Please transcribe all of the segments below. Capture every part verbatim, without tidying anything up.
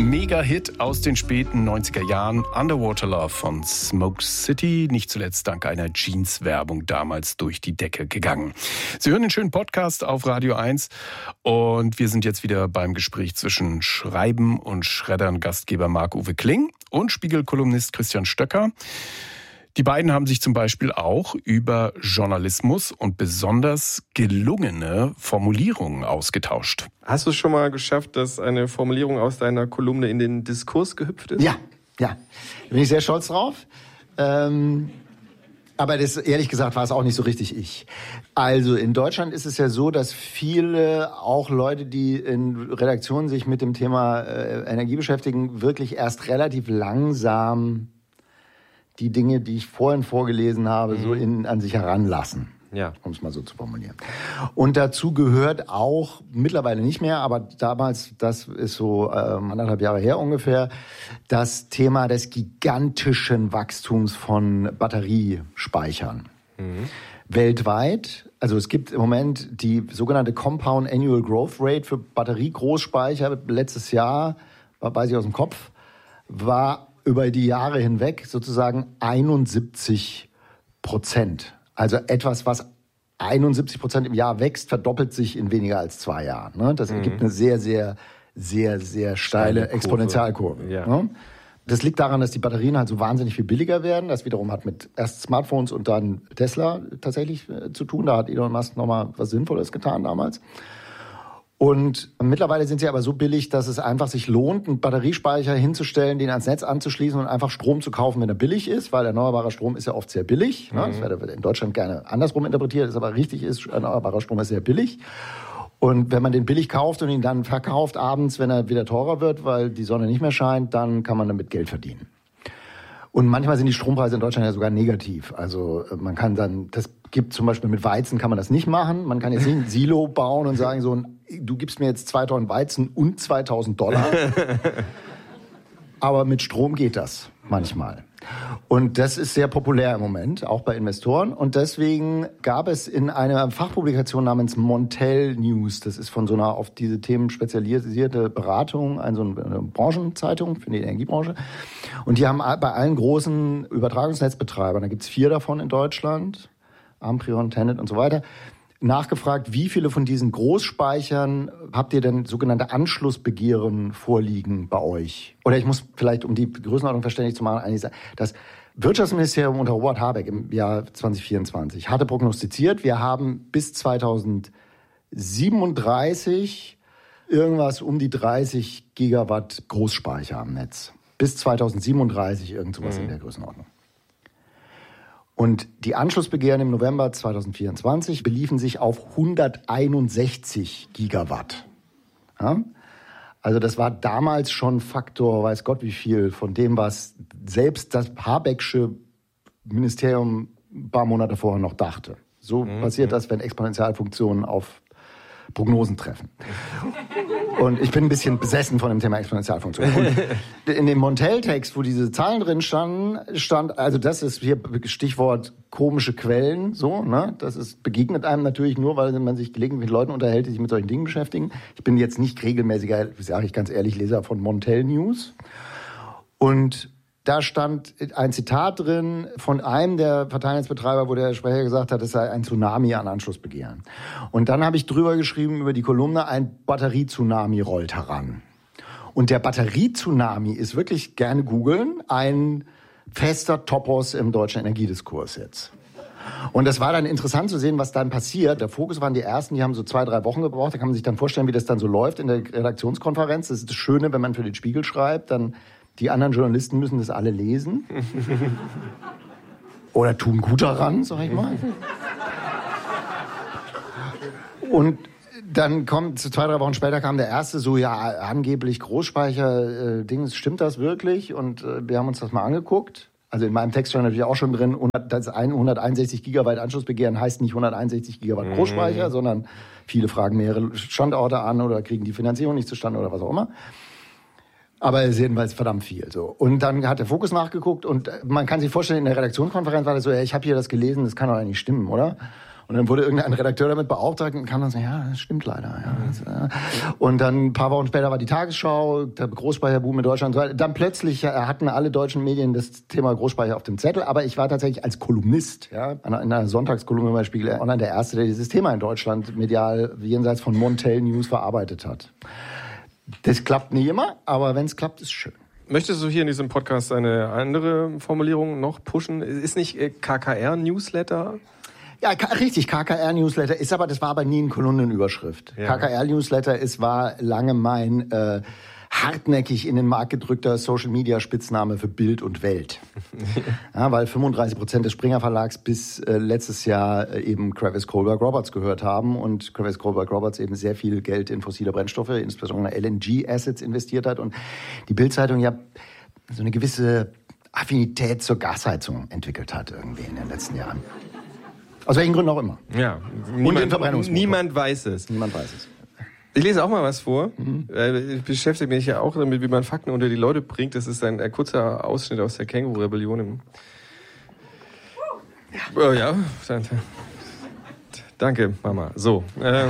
Mega-Hit aus den späten neunziger Jahren, Underwater Love von Smoke City, nicht zuletzt dank einer Jeans-Werbung damals durch die Decke gegangen. Sie hören den schönen Podcast auf Radio eins und wir sind jetzt wieder beim Gespräch zwischen Schreiben und Schreddern, Gastgeber Marc-Uwe Kling und Spiegel-Kolumnist Christian Stöcker. Die beiden haben sich zum Beispiel auch über Journalismus und besonders gelungene Formulierungen ausgetauscht. Hast du es schon mal geschafft, dass eine Formulierung aus deiner Kolumne in den Diskurs gehüpft ist? Ja, ja. Da bin ich sehr stolz drauf. Ähm, aber das, ehrlich gesagt, war es auch nicht so richtig ich. Also in Deutschland ist es ja so, dass viele, auch Leute, die in Redaktionen sich mit dem Thema äh, Energie beschäftigen, wirklich erst relativ langsam die Dinge, die ich vorhin vorgelesen habe, mhm. so in, an sich heranlassen. Ja. Um es mal so zu formulieren. Und dazu gehört auch, mittlerweile nicht mehr, aber damals, das ist so ähm, anderthalb Jahre her ungefähr, das Thema des gigantischen Wachstums von Batteriespeichern. Mhm. Weltweit, also es gibt im Moment die sogenannte Compound Annual Growth Rate für Batteriegroßspeicher. Letztes Jahr, weiß ich aus dem Kopf, war über die Jahre hinweg sozusagen einundsiebzig Prozent. Also etwas, was einundsiebzig Prozent im Jahr wächst, verdoppelt sich in weniger als zwei Jahren. Das ergibt eine sehr, sehr, sehr, sehr steile Exponentialkurve. Ja. Das liegt daran, dass die Batterien halt so wahnsinnig viel billiger werden. Das wiederum hat mit erst Smartphones und dann Tesla tatsächlich zu tun. Da hat Elon Musk nochmal was Sinnvolles getan damals. Und mittlerweile sind sie aber so billig, dass es einfach sich lohnt, einen Batteriespeicher hinzustellen, den ans Netz anzuschließen und einfach Strom zu kaufen, wenn er billig ist, weil erneuerbarer Strom ist ja oft sehr billig. Mhm. Das wird in Deutschland gerne andersrum interpretiert, ist aber richtig ist, erneuerbarer Strom ist sehr billig. Und wenn man den billig kauft und ihn dann verkauft abends, wenn er wieder teurer wird, weil die Sonne nicht mehr scheint, dann kann man damit Geld verdienen. Und manchmal sind die Strompreise in Deutschland ja sogar negativ. Also man kann dann, das gibt zum Beispiel mit Weizen kann man das nicht machen. Man kann jetzt nicht ein Silo bauen und sagen so, du gibst mir jetzt zwei Tonnen Weizen und zweitausend Dollar. Aber mit Strom geht das manchmal. Und das ist sehr populär im Moment, auch bei Investoren. Und deswegen gab es in einer Fachpublikation namens Montel News, das ist von so einer auf diese Themen spezialisierte Beratung, eine, so eine Branchenzeitung für die Energiebranche. Und die haben bei allen großen Übertragungsnetzbetreibern, da gibt es vier davon in Deutschland, Amprion, Tenet und so weiter, nachgefragt, wie viele von diesen Großspeichern habt ihr denn sogenannte Anschlussbegehren vorliegen bei euch? Oder ich muss vielleicht, um die Größenordnung verständlich zu machen, eigentlich sagen, das Wirtschaftsministerium unter Robert Habeck im Jahr zwanzig vierundzwanzig hatte prognostiziert, wir haben bis zweitausendsiebenunddreißig irgendwas um die dreißig Gigawatt Großspeicher am Netz. Bis zweitausendsiebenunddreißig irgend sowas mhm. in der Größenordnung. Und die Anschlussbegehren im November zweitausendvierundzwanzig beliefen sich auf hunderteinundsechzig Gigawatt. Ja? Also das war damals schon Faktor, weiß Gott wie viel, von dem, was selbst das Habecksche Ministerium ein paar Monate vorher noch dachte. So mhm. passiert das, wenn Exponentialfunktionen auf Prognosen treffen. Und ich bin ein bisschen besessen von dem Thema Exponentialfunktion. Und in dem Montel-Text, wo diese Zahlen drin standen, stand, also das ist hier Stichwort komische Quellen, so, ne? Das ist, begegnet einem natürlich nur, weil man sich gelegentlich mit Leuten unterhält, die sich mit solchen Dingen beschäftigen. Ich bin jetzt nicht regelmäßiger, sage ich ganz ehrlich, Leser von Montel News. Und da stand ein Zitat drin von einem der Verteilnetzbetreiber, wo der Sprecher gesagt hat, es sei ein Tsunami an Anschlussbegehren. Und dann habe ich drüber geschrieben über die Kolumne, ein Batterie-Tsunami rollt heran. Und der Batterie-Tsunami ist wirklich, gerne googeln, ein fester Topos im deutschen Energiediskurs jetzt. Und das war dann interessant zu sehen, was dann passiert. Der Fokus waren die ersten, die haben so zwei, drei Wochen gebraucht. Da kann man sich dann vorstellen, wie das dann so läuft in der Redaktionskonferenz. Das ist das Schöne, wenn man für den Spiegel schreibt, dann die anderen Journalisten müssen das alle lesen. Oder tun gut daran, sag ich mal. Und dann kommt, zwei, drei Wochen später kam der erste, so, ja, angeblich Großspeicher-Dings, stimmt das wirklich? Und äh, wir haben uns das mal angeguckt. Also in meinem Text stand natürlich auch schon drin, das hunderteinundsechzig Gigawatt Anschlussbegehren heißt nicht hunderteinundsechzig Gigawatt Großspeicher, mhm. sondern viele fragen mehrere Standorte an oder kriegen die Finanzierung nicht zustande oder was auch immer. Aber es ist jedenfalls verdammt viel. So. Und dann hat der Fokus nachgeguckt und man kann sich vorstellen, in der Redaktionskonferenz war das so, ja, ich habe hier das gelesen, das kann doch eigentlich stimmen, oder? Und dann wurde irgendein Redakteur damit beauftragt und kam dann so, ja, das stimmt leider. Ja. Und dann ein paar Wochen später war die Tagesschau, der Großspeicherboom in Deutschland. Dann plötzlich hatten alle deutschen Medien das Thema Großspeicher auf dem Zettel. Aber ich war tatsächlich als Kolumnist, ja, in einer Sonntagskolumne bei Spiegel Online der Erste, der dieses Thema in Deutschland medial jenseits von Montel News verarbeitet hat. Das klappt nicht immer, aber wenn es klappt, ist schön. Möchtest du hier in diesem Podcast eine andere Formulierung noch pushen? Ist nicht K K R-Newsletter? Ja, richtig, K K R-Newsletter ist aber, das war aber nie eine Kolumnenüberschrift. Ja. K K R-Newsletter ist, war lange mein äh, hartnäckig in den Markt gedrückter Social-Media-Spitzname für Bild und Welt. Ja, weil fünfunddreißig Prozent des Springer Verlags bis äh, letztes Jahr äh, eben Kravis Kohlberg-Roberts gehört haben und Kravis Kohlberg-Roberts eben sehr viel Geld in fossile Brennstoffe, insbesondere L N G-Assets investiert hat und die Bild-Zeitung ja so eine gewisse Affinität zur Gasheizung entwickelt hat irgendwie in den letzten Jahren. Aus welchen Gründen auch immer. Ja, niemand, und den Verbrennungsmotor. Niemand weiß es. Niemand weiß es. Ich lese auch mal was vor. Mhm. Ich beschäftige mich ja auch damit, wie man Fakten unter die Leute bringt. Das ist ein, ein kurzer Ausschnitt aus der Känguru-Rebellion. Ja. Oh, ja. Danke, Mama. So. Äh,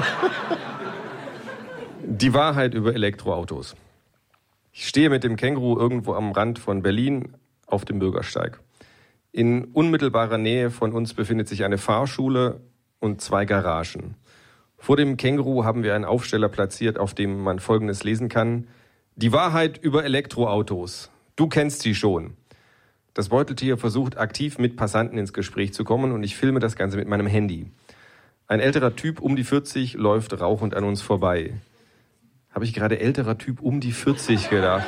die Wahrheit über Elektroautos. Ich stehe mit dem Känguru irgendwo am Rand von Berlin auf dem Bürgersteig. In unmittelbarer Nähe von uns befindet sich eine Fahrschule und zwei Garagen. Vor dem Känguru haben wir einen Aufsteller platziert, auf dem man Folgendes lesen kann. Die Wahrheit über Elektroautos. Du kennst sie schon. Das Beuteltier versucht aktiv mit Passanten ins Gespräch zu kommen und ich filme das Ganze mit meinem Handy. Ein älterer Typ um die vierzig läuft rauchend an uns vorbei. Habe ich gerade älterer Typ um die vierzig gedacht?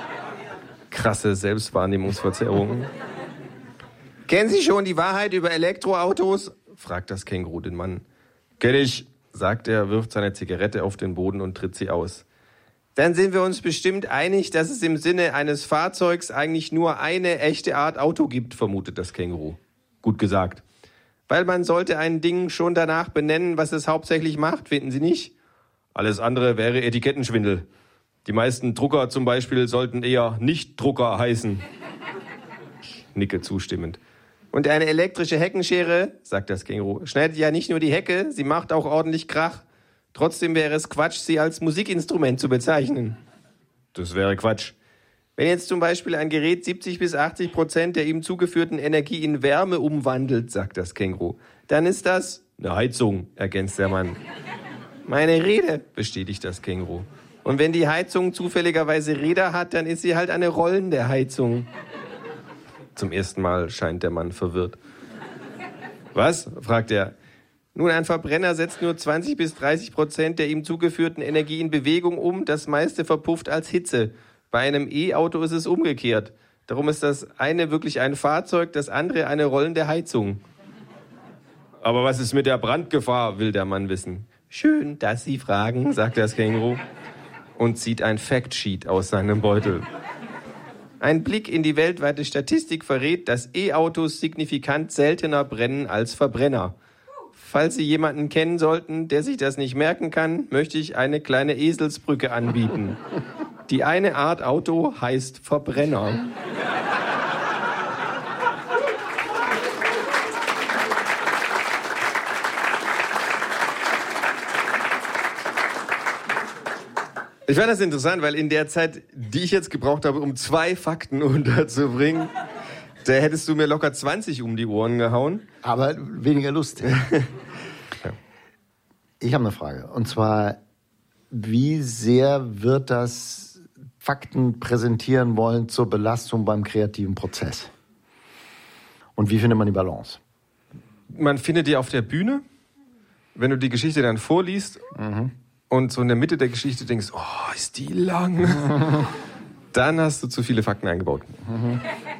Krasse Selbstwahrnehmungsverzerrung. Kennen Sie schon die Wahrheit über Elektroautos? Fragt das Känguru den Mann. Kenn ich, sagt er, wirft seine Zigarette auf den Boden und tritt sie aus. Dann sind wir uns bestimmt einig, dass es im Sinne eines Fahrzeugs eigentlich nur eine echte Art Auto gibt, vermutet das Känguru. Gut gesagt. Weil man sollte ein Ding schon danach benennen, was es hauptsächlich macht, finden Sie nicht? Alles andere wäre Etikettenschwindel. Die meisten Drucker zum Beispiel sollten eher Nicht-Drucker heißen. Ich nicke zustimmend. Und eine elektrische Heckenschere, sagt das Känguru, schneidet ja nicht nur die Hecke, sie macht auch ordentlich Krach. Trotzdem wäre es Quatsch, sie als Musikinstrument zu bezeichnen. Das wäre Quatsch. Wenn jetzt zum Beispiel ein Gerät siebzig bis achtzig Prozent der ihm zugeführten Energie in Wärme umwandelt, sagt das Känguru, dann ist das eine Heizung, ergänzt der Mann. Meine Rede, bestätigt das Känguru. Und wenn die Heizung zufälligerweise Räder hat, dann ist sie halt eine rollende Heizung. Zum ersten Mal scheint der Mann verwirrt. Was? Fragt er. Nun, ein Verbrenner setzt nur zwanzig bis dreißig Prozent der ihm zugeführten Energie in Bewegung um. Das meiste verpufft als Hitze. Bei einem E-Auto ist es umgekehrt. Darum ist das eine wirklich ein Fahrzeug, das andere eine rollende Heizung. Aber was ist mit der Brandgefahr, will der Mann wissen. Schön, dass Sie fragen, sagt das Känguru und zieht ein Factsheet aus seinem Beutel. Ein Blick in die weltweite Statistik verrät, dass E-Autos signifikant seltener brennen als Verbrenner. Falls Sie jemanden kennen sollten, der sich das nicht merken kann, möchte ich eine kleine Eselsbrücke anbieten. Die eine Art Auto heißt Verbrenner. Ich fand das interessant, weil in der Zeit, die ich jetzt gebraucht habe, um zwei Fakten unterzubringen, da hättest du mir locker zwanzig um die Ohren gehauen. Aber weniger lustig. Ja. Ich habe eine Frage. Und zwar, wie sehr wird das Fakten präsentieren wollen zur Belastung beim kreativen Prozess? Und wie findet man die Balance? Man findet die auf der Bühne, wenn du die Geschichte dann vorliest. Mhm. Und so in der Mitte der Geschichte denkst, oh, ist die lang. Dann hast du zu viele Fakten eingebaut. Mhm.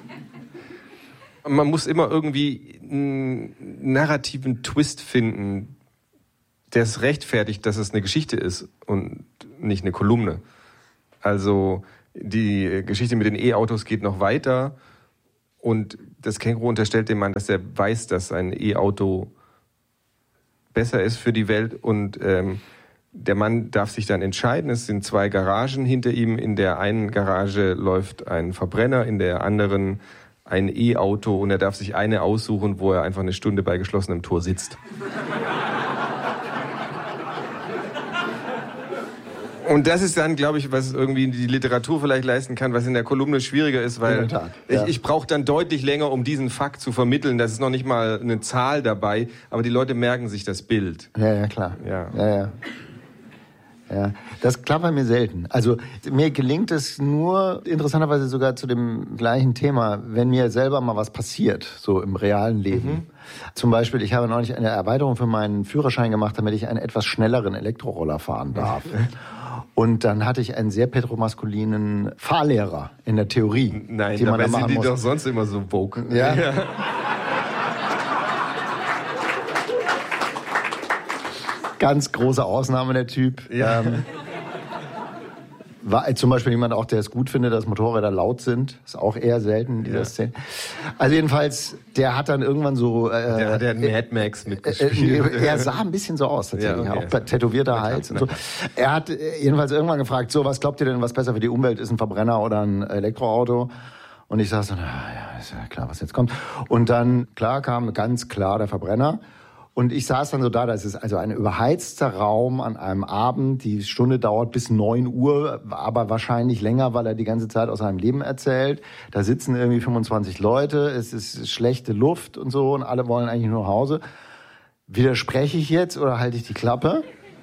Man muss immer irgendwie einen narrativen Twist finden, der es rechtfertigt, dass es eine Geschichte ist und nicht eine Kolumne. Also die Geschichte mit den E-Autos geht noch weiter und das Känguru unterstellt dem Mann, dass er weiß, dass ein E-Auto besser ist für die Welt und ähm, der Mann darf sich dann entscheiden. Es sind zwei Garagen hinter ihm. In der einen Garage läuft ein Verbrenner, in der anderen ein E-Auto und er darf sich eine aussuchen, wo er einfach eine Stunde bei geschlossenem Tor sitzt. Und das ist dann, glaube ich, was irgendwie die Literatur vielleicht leisten kann, was in der Kolumne schwieriger ist, weil in der Tat, ja. ich, ich brauche dann deutlich länger, um diesen Fakt zu vermitteln. Das ist noch nicht mal eine Zahl dabei, aber die Leute merken sich das Bild. Ja, ja, klar. Ja. Ja, ja. Ja, das klappt bei mir selten. Also mir gelingt es nur, interessanterweise sogar zu dem gleichen Thema, wenn mir selber mal was passiert, so im realen Leben. Mhm. Zum Beispiel, ich habe neulich eine Erweiterung für meinen Führerschein gemacht, damit ich einen etwas schnelleren Elektroroller fahren darf. Und dann hatte ich einen sehr petromaskulinen Fahrlehrer in der Theorie. Nein, die man dabei da sind die muss. doch sonst immer so vogue. Ja. Ja. Ganz große Ausnahme, der Typ. Ja. Ähm, war zum Beispiel jemand auch, der es gut findet, dass Motorräder laut sind. Ist auch eher selten in dieser Ja. Szene. Also jedenfalls, der hat dann irgendwann so... Äh, Der hat ja Mad Max äh, mitgespielt. äh, er sah ein bisschen so aus, tatsächlich. Ja, okay. Auch tätowierter Hals und so. Er hat äh, jedenfalls irgendwann gefragt, so, was glaubt ihr denn, was besser für die Umwelt ist, ein Verbrenner oder ein Elektroauto? Und ich saß so, na ja, ist ja klar, was jetzt kommt. Und dann, klar, kam ganz klar der Verbrenner. Und ich saß dann so da, das ist also ein überheizter Raum an einem Abend. Die Stunde dauert bis neun Uhr, aber wahrscheinlich länger, weil er die ganze Zeit aus seinem Leben erzählt. Da sitzen irgendwie fünfundzwanzig Leute, es ist schlechte Luft und so und alle wollen eigentlich nur nach Hause. Widerspreche ich jetzt oder halte ich die Klappe?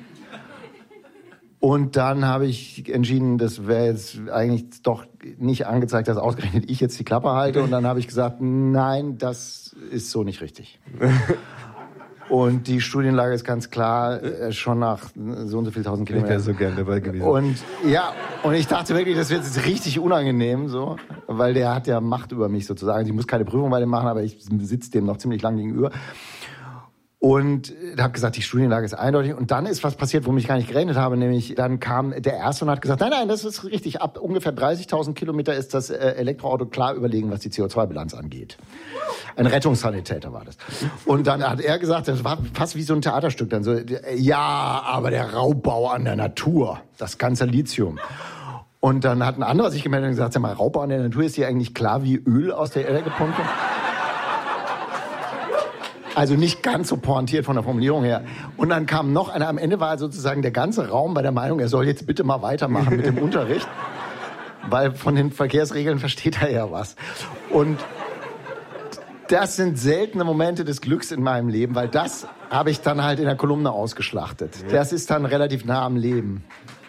Und dann habe ich entschieden, das wäre jetzt eigentlich doch nicht angezeigt, dass ausgerechnet ich jetzt die Klappe halte. Und dann habe ich gesagt, nein, das ist so nicht richtig. Und die Studienlage ist ganz klar, äh, schon nach so und so viel tausend Ich wäre Kilometern. so gern dabei gewesen. Und ja, und ich dachte wirklich, das wird jetzt richtig unangenehm, so, weil der hat ja Macht über mich sozusagen. Ich muss keine Prüfung bei dem machen, aber ich sitze dem noch ziemlich lang gegenüber. Und habe gesagt, die Studienlage ist eindeutig. Und dann ist was passiert, womit ich gar nicht gerechnet habe, nämlich dann kam der Erste und hat gesagt, nein, nein, das ist richtig. Ab ungefähr dreißigtausend Kilometer ist das Elektroauto klar überlegen, was die C O zwei Bilanz angeht. Ein Rettungssanitäter war das. Und dann hat er gesagt, das war fast wie so ein Theaterstück, dann so, ja, aber der Raubbau an der Natur, das ganze Lithium. Und dann hat ein anderer sich gemeldet und gesagt, sag mal, Raubbau an der Natur, ist hier eigentlich klar wie Öl aus der Erde gepumpt? Also nicht ganz so pointiert von der Formulierung her. Und dann kam noch einer, am Ende war sozusagen der ganze Raum bei der Meinung, er soll jetzt bitte mal weitermachen mit dem Unterricht, weil von den Verkehrsregeln versteht er ja was. Und das sind seltene Momente des Glücks in meinem Leben, weil das habe ich dann halt in der Kolumne ausgeschlachtet. Das ist dann relativ nah am Leben.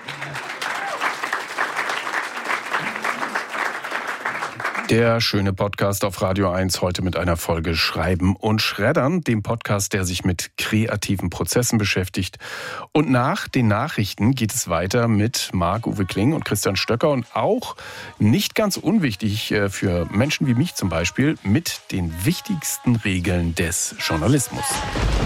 Der schöne Podcast auf Radio eins heute mit einer Folge Schreiben und Schreddern, dem Podcast, der sich mit kreativen Prozessen beschäftigt. Und nach den Nachrichten geht es weiter mit Marc-Uwe Kling und Christian Stöcker und auch nicht ganz unwichtig für Menschen wie mich zum Beispiel mit den wichtigsten Regeln des Journalismus.